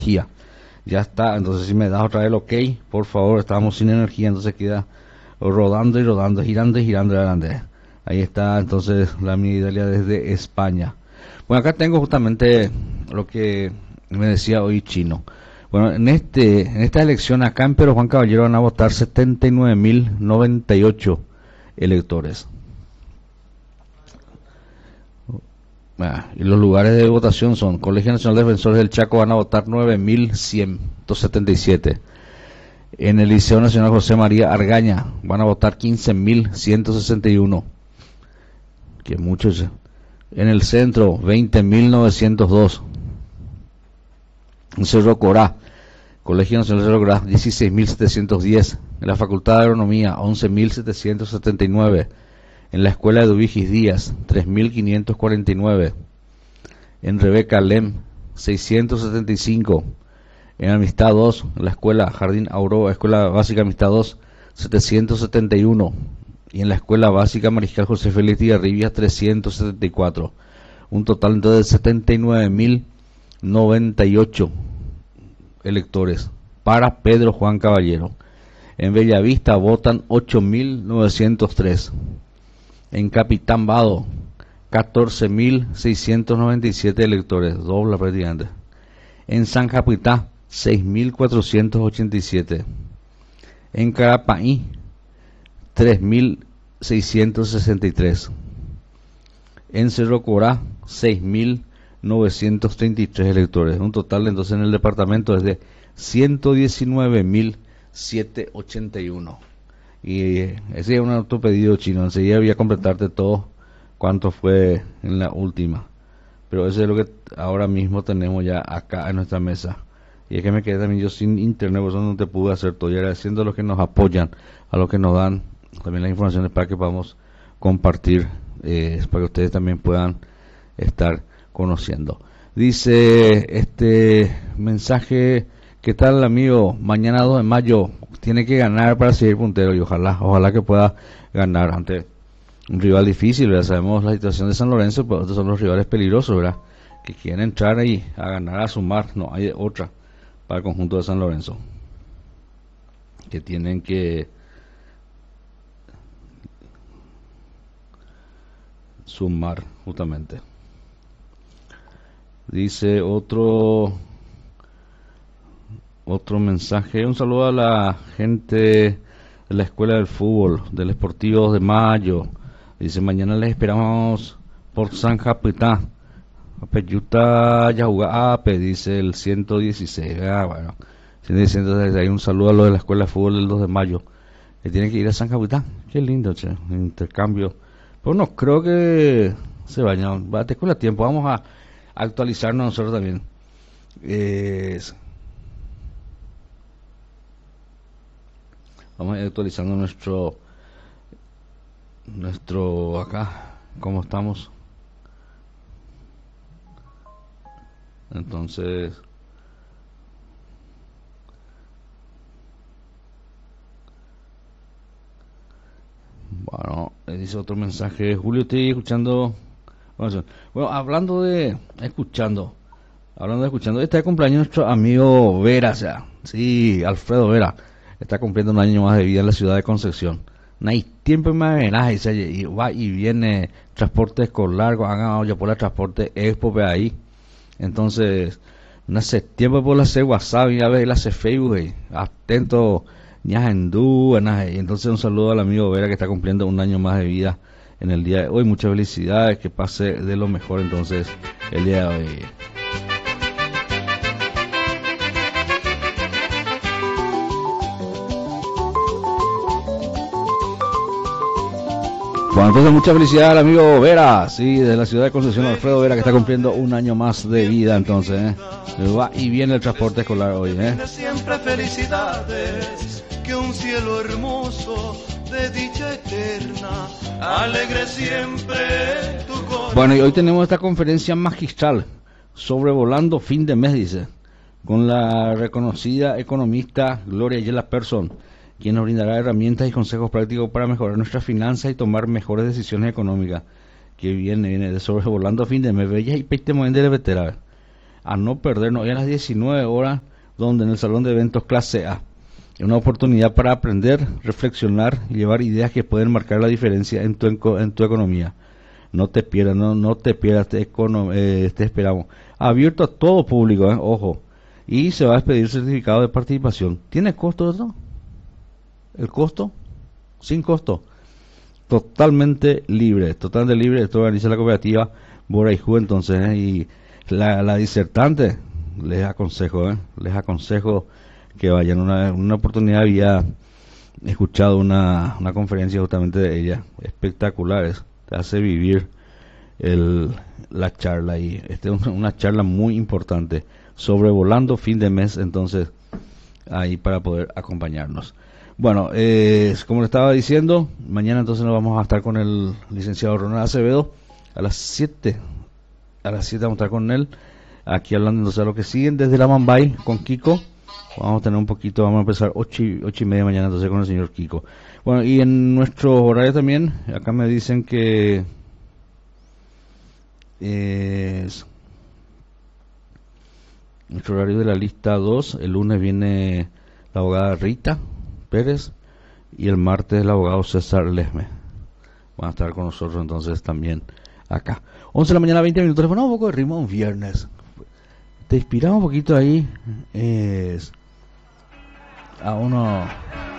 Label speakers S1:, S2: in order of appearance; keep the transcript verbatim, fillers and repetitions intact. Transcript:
S1: energía. Ya está, entonces si me das otra vez el ok, por favor, estamos sin energía, entonces queda rodando y rodando, girando y girando adelante. Ahí está entonces la amiga Idalia desde España. Bueno, acá tengo justamente lo que me decía hoy Chino. Bueno, en este en esta elección acá en Pedro Juan Caballero van a votar setenta y nueve mil noventa y ocho electores. Ah, y los lugares de votación son: Colegio Nacional de Defensores del Chaco van a votar nueve mil ciento setenta y siete. En el Liceo Nacional José María Argaña van a votar quince mil ciento sesenta y uno. Que muchos. En el centro, veinte mil novecientos dos. En Cerro Corá, Colegio Nacional de Cerro Corá, dieciséis mil setecientos diez. En la Facultad de Agronomía, once mil setecientos setenta y nueve. En la Escuela de Dubigis Díaz, tres mil quinientos cuarenta y nueve. En Rebeca Lem, seiscientos setenta y cinco. En Amistad dos, en la Escuela Jardín Aurora, Escuela Básica Amistad dos, setecientos setenta y uno. Y en la Escuela Básica Mariscal José Félix Tigarribia, trescientos setenta y cuatro. Un total entonces de setenta y nueve mil noventa y ocho electores para Pedro Juan Caballero. En Bellavista votan ocho mil novecientos tres. En Capitán Vado, catorce mil seiscientos noventa y siete electores, dobla prácticamente. En San Capitá, seis mil cuatrocientos ochenta y siete. En Carapaí, tres mil seiscientos sesenta y tres. En Cerro Corá, seis mil novecientos treinta y tres electores. Un total entonces en el departamento es de ciento diecinueve mil setecientos ochenta y uno. Y ese es un autopedido chino. Enseguida voy a completarte todo cuánto fue en la última. Pero eso es lo que ahora mismo tenemos ya acá en nuestra mesa. Y es que me quedé también yo sin internet, por eso no te pude hacer todo. Y agradeciendo a los que nos apoyan, a los que nos dan también las informaciones para que podamos compartir, eh, para que ustedes también puedan estar conociendo. Dice este mensaje: ¿qué tal, amigo? Mañana dos de mayo tiene que ganar para seguir puntero, y ojalá, ojalá que pueda ganar ante un rival difícil. Ya sabemos la situación de San Lorenzo, pero estos son los rivales peligrosos, ¿verdad? Que quieren entrar ahí a ganar, a sumar. No hay otra para el conjunto de San Lorenzo, que tienen que sumar justamente. Dice otro otro mensaje: un saludo a la gente de la Escuela del Fútbol del Esportivo de Mayo. Dice: mañana les esperamos por San Capitá. Apeyuta Yahuga Ape, dice el ciento dieciséis. Ah, bueno, ciento dieciséis, hay un saludo a los de la Escuela de Fútbol del dos de mayo, que tienen que ir a San Capitán. Qué lindo, che, intercambio. Pero no creo que se vayan. Va, te escuela tiempo. Vamos a actualizarnos nosotros también. Eh, vamos a ir actualizando nuestro nuestro acá, cómo estamos. Entonces, bueno, dice otro mensaje: Julio, estoy escuchando. Bueno, bueno, hablando de escuchando, hablando de escuchando, está de cumpleaños nuestro amigo Vera, o sea, sí, Alfredo Vera, está cumpliendo un año más de vida en la ciudad de Concepción. No hay tiempo más de dice, y va y viene transporte escolar, hagan ya por el transporte expo ahí. Entonces, no hace tiempo por hacer WhatsApp y a ver, él hace Facebook, y atento, ñas en dú, y entonces un saludo al amigo Vera que está cumpliendo un año más de vida en el día de hoy. Muchas felicidades, que pase de lo mejor entonces el día de hoy. Bueno, entonces mucha felicidad al amigo Vera, sí, de la ciudad de Concepción, Alfredo Vera, que está cumpliendo un año más de vida, entonces, ¿eh? Va y viene el transporte escolar hoy, ¿eh?
S2: Siempre felicidades, que un cielo hermoso de dicha eterna, alegre siempre tu corazón.
S1: Bueno, y hoy tenemos esta conferencia magistral, sobrevolando fin de mes, dice, con la reconocida economista Gloria Yela Persson, quien nos brindará herramientas y consejos prácticos para mejorar nuestras finanzas y tomar mejores decisiones económicas. Que viene, viene de sobrevolando a fin de mes. Bella y peite de vetera. a no perdernos. Hoy a las diecinueve horas, donde en el Salón de Eventos Clase A. Es una oportunidad para aprender, reflexionar y llevar ideas que pueden marcar la diferencia en tu, en tu economía. No te pierdas, no, no te pierdas, te, econo, eh, te esperamos. Abierto a todo público, eh, ojo. Y se va a expedir certificado de participación. ¿Tiene costo eso? ¿El costo? Sin costo. Totalmente libre, totalmente libre. Esto organiza la cooperativa Boraijú, entonces, eh, y la, la disertante, les aconsejo, eh, les aconsejo que vayan. Una, una oportunidad había escuchado una, una conferencia justamente de ella, espectaculares, te hace vivir el, la charla, y esta es una charla muy importante, sobrevolando fin de mes, entonces ahí para poder acompañarnos. Bueno, eh, como le estaba diciendo, mañana entonces nos vamos a estar con el licenciado Ronald Acevedo a las siete, a las siete vamos a estar con él, aquí hablando entonces de lo que siguen desde la Mambay con Kiko. Vamos a tener un poquito, vamos a empezar ocho y, ocho y media mañana entonces con el señor Kiko. Bueno, y en nuestro horario también, acá me dicen que es nuestro horario de la lista dos, el lunes viene la abogada Rita Pérez y el martes el abogado César Lesme. Van a estar con nosotros entonces también acá. once de la mañana, veinte minutos, bueno, un poco de ritmo un viernes. Te inspiramos un poquito ahí, es a uno